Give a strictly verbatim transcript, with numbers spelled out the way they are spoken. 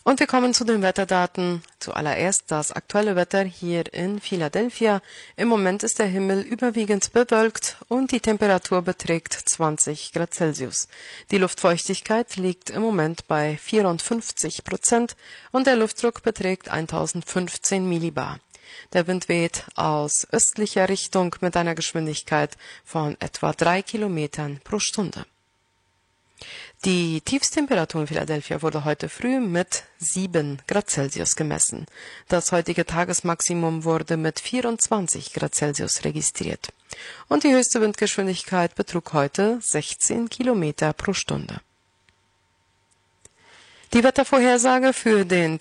Und wir kommen zu den Wetterdaten. Zuallererst das aktuelle Wetter hier in Philadelphia. Im Moment ist der Himmel überwiegend bewölkt und die Temperatur beträgt zwanzig Grad Celsius. Die Luftfeuchtigkeit liegt im Moment bei vierundfünfzig Prozent und der Luftdruck beträgt tausendfünfzehn Millibar. Der Wind weht aus östlicher Richtung mit einer Geschwindigkeit von etwa drei Kilometern pro Stunde. Die Tiefsttemperatur in Philadelphia wurde heute früh mit sieben Grad Celsius gemessen. Das heutige Tagesmaximum wurde mit vierundzwanzig Grad Celsius registriert. Und die höchste Windgeschwindigkeit betrug heute sechzehn Kilometer pro Stunde. Die Wettervorhersage für den